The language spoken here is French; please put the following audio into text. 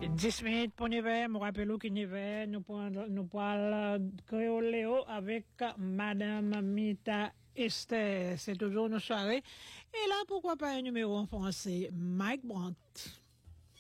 10 minutes pour 9h, je rappelle que 9h, nous parlons créoléo avec Madame Mita Esther. C'est toujours nos soirées. Et là, pourquoi pas un numéro en français? Mike Brandt.